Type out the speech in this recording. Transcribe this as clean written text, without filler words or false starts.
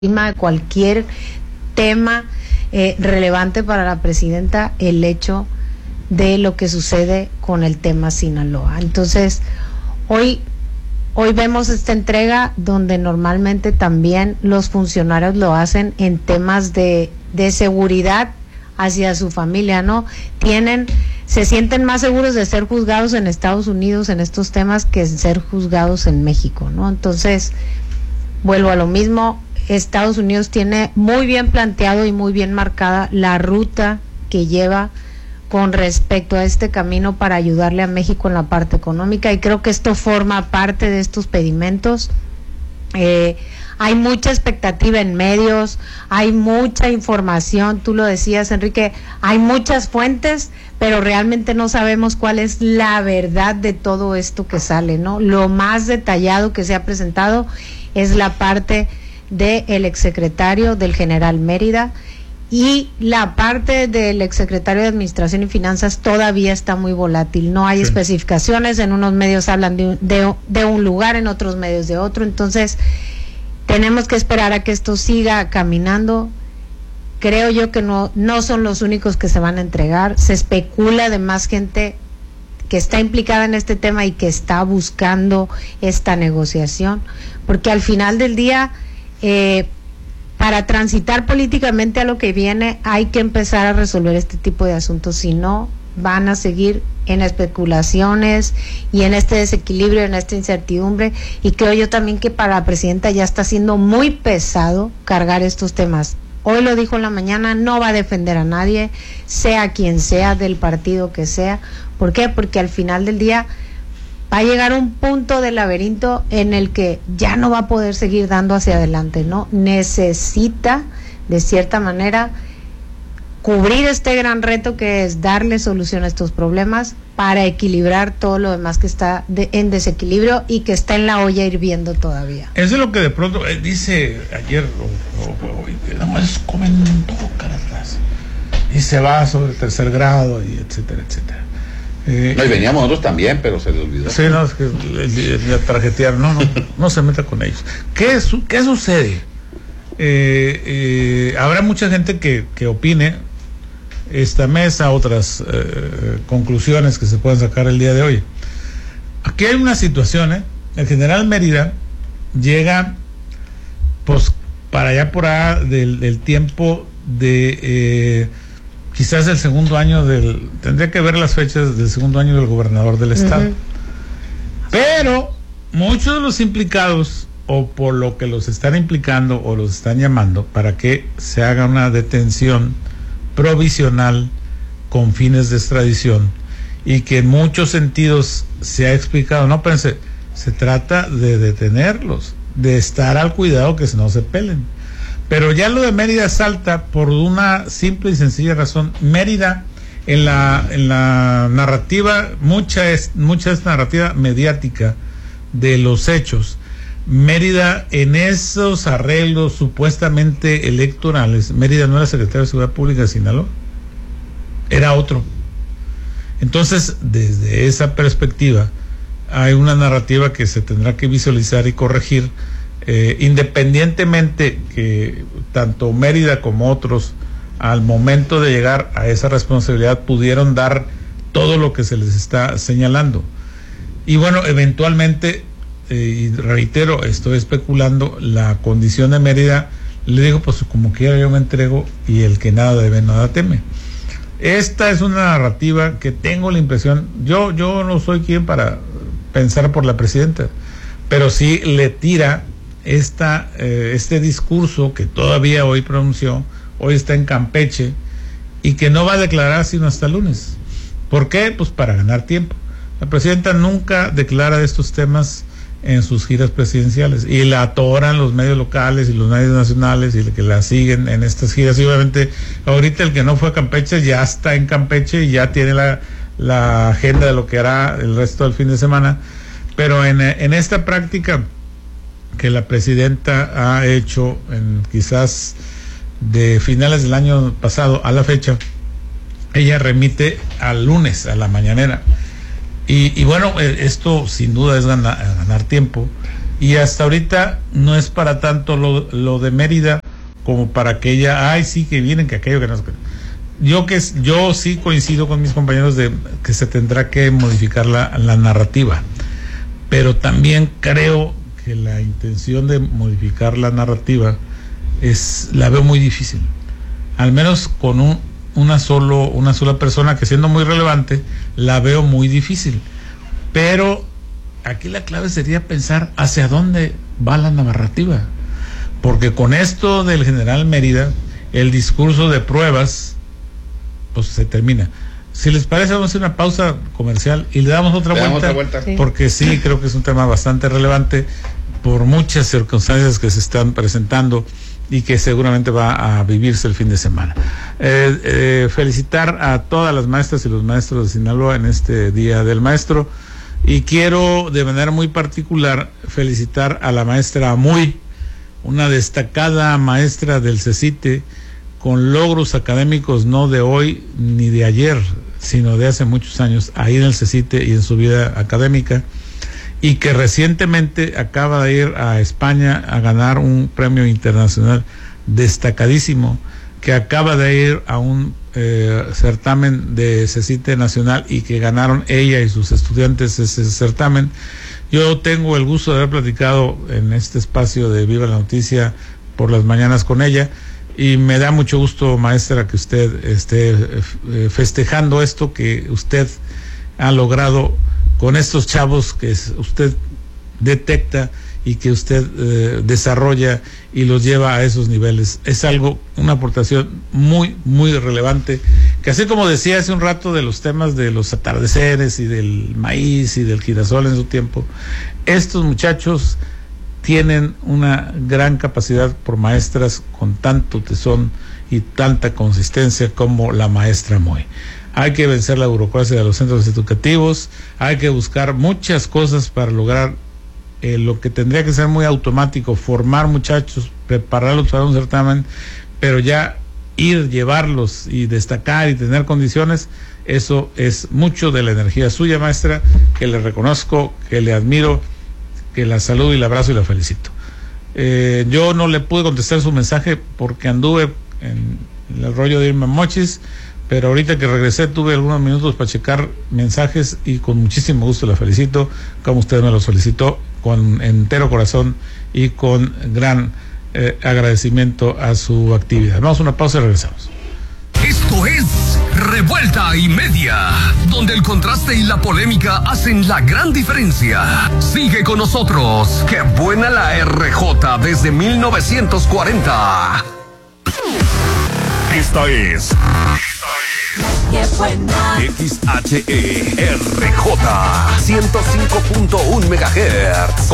de cualquier tema relevante para la presidenta el hecho de lo que sucede con el tema Sinaloa. Entonces, hoy vemos esta entrega donde normalmente también los funcionarios lo hacen en temas de seguridad hacia su familia, ¿no? Se sienten más seguros de ser juzgados en Estados Unidos en estos temas que en ser juzgados en México, ¿no? Entonces, vuelvo a lo mismo. Estados Unidos tiene muy bien planteado y muy bien marcada la ruta que lleva con respecto a este camino para ayudarle a México en la parte económica, y creo que esto forma parte de estos pedimentos. Hay mucha expectativa en medios, hay mucha información, tú lo decías, Enrique, hay muchas fuentes, pero realmente no sabemos cuál es la verdad de todo esto que sale, ¿no? Lo más detallado que se ha presentado es la parte del exsecretario del general Mérida, y la parte del exsecretario de Administración y Finanzas todavía está muy volátil, no hay especificaciones, en unos medios hablan de un lugar, en otros medios de otro. Entonces tenemos que esperar a que esto siga caminando. Creo yo que no son los únicos que se van a entregar, se especula de más gente que está implicada en este tema y que está buscando esta negociación, porque al final del día, para transitar políticamente a lo que viene, hay que empezar a resolver este tipo de asuntos, si no van a seguir en especulaciones y en este desequilibrio, en esta incertidumbre. Y creo yo también que para la presidenta ya está siendo muy pesado cargar estos temas. Hoy lo dijo en la mañana, no va a defender a nadie, sea quien sea, del partido que sea. ¿Por qué? Porque al final del día va a llegar un punto del laberinto en el que ya no va a poder seguir dando hacia adelante, ¿no? Necesita, de cierta manera, cubrir este gran reto que es darle solución a estos problemas para equilibrar todo lo demás que está en desequilibrio y que está en la olla hirviendo todavía. Eso es lo que de pronto dice ayer, hoy, que nada más comentó cara atrás, y se va sobre el tercer grado, y etcétera, etcétera. No, y veníamos nosotros también, pero se le olvidó. Sí, no, es que le tarjetearon, no se meta con ellos. ¿Qué sucede? Habrá mucha gente que opine esta mesa, otras conclusiones que se pueden sacar el día de hoy. Aquí hay una situación, el general Mérida llega, pues, para allá por allá del tiempo de quizás el segundo año tendría que ver las fechas del segundo año del gobernador del estado. Uh-huh. Pero muchos de los implicados, o por lo que los están implicando o los están llamando para que se haga una detención provisional con fines de extradición, y que en muchos sentidos se ha explicado, no pense, se trata de detenerlos, de estar al cuidado que no se pelen. Pero ya lo de Mérida salta por una simple y sencilla razón. Mérida, en la narrativa, mucha es narrativa mediática de los hechos. Mérida, en esos arreglos supuestamente electorales, Mérida no era secretario de Seguridad Pública de Sinaloa, era otro. Entonces, desde esa perspectiva, hay una narrativa que se tendrá que visualizar y corregir, independientemente que tanto Mérida como otros, al momento de llegar a esa responsabilidad, pudieron dar todo lo que se les está señalando. Y bueno, eventualmente, y reitero, estoy especulando, la condición de Mérida, le digo, pues como quiera yo me entrego, y el que nada debe, nada teme. Esta es una narrativa que tengo la impresión, yo no soy quien para pensar por la presidenta, pero sí le tira este discurso que todavía hoy pronunció, hoy está en Campeche, y que no va a declarar sino hasta el lunes. ¿Por qué? Pues para ganar tiempo. La presidenta nunca declara estos temas en sus giras presidenciales, y la atoran los medios locales y los medios nacionales, y que la siguen en estas giras. Y obviamente ahorita el que no fue a Campeche ya está en Campeche y ya tiene la agenda de lo que hará el resto del fin de semana. Pero en esta práctica que la presidenta ha hecho quizás de finales del año pasado a la fecha, ella remite al lunes, a la mañanera. Y bueno, esto sin duda es ganar tiempo, Y hasta ahorita no es para tanto lo de Mérida como para que ella, ay sí, que vienen, que aquello, que no sé qué. Yo sí coincido con mis compañeros de que se tendrá que modificar la narrativa, pero también creo que la intención de modificar la narrativa la veo muy difícil, al menos con una sola persona, que siendo muy relevante la veo muy difícil. Pero aquí la clave sería pensar hacia dónde va la narrativa, porque con esto del general Mérida el discurso de pruebas pues se termina. Si les parece, vamos a hacer una pausa comercial y le damos otra vuelta. Sí. Porque sí, creo que es un tema bastante relevante por muchas circunstancias que se están presentando y que seguramente va a vivirse el fin de semana. Felicitar a todas las maestras y los maestros de Sinaloa en este Día del Maestro, y quiero de manera muy particular felicitar a la maestra Amuy, una destacada maestra del CECITE, con logros académicos no de hoy ni de ayer, sino de hace muchos años ahí en el CECITE y en su vida académica, y que recientemente acaba de ir a España a ganar un premio internacional destacadísimo, que acaba de ir a un certamen de CECITE nacional y que ganaron ella y sus estudiantes ese certamen. Yo tengo el gusto de haber platicado en este espacio de Viva la Noticia por las mañanas con ella, y me da mucho gusto, maestra, que usted esté festejando esto que usted ha logrado con estos chavos que usted detecta y que usted desarrolla y los lleva a esos niveles. Es una aportación muy, muy relevante, que así como decía hace un rato de los temas de los atardeceres y del maíz y del girasol en su tiempo, estos muchachos tienen una gran capacidad por maestras con tanto tesón y tanta consistencia como la maestra Moy. Hay que vencer la burocracia de los centros educativos, hay que buscar muchas cosas para lograr lo que tendría que ser muy automático, formar muchachos, prepararlos para un certamen, pero ya llevarlos y destacar y tener condiciones, eso es mucho de la energía suya, maestra, que le reconozco, que le admiro, que la saludo y la abrazo y la felicito. Yo no le pude contestar su mensaje porque anduve en el rollo de irme a Mochis, pero ahorita que regresé tuve algunos minutos para checar mensajes y con muchísimo gusto la felicito, como usted me lo solicitó, con entero corazón y con gran agradecimiento a su actividad. Vamos a una pausa y regresamos. Esto es Revuelta y Media, donde el contraste y la polémica hacen la gran diferencia. Sigue con nosotros. ¡Qué buena la RJ desde 1940! Esta es ¡Qué buena! XHERJ 105.1 MHz.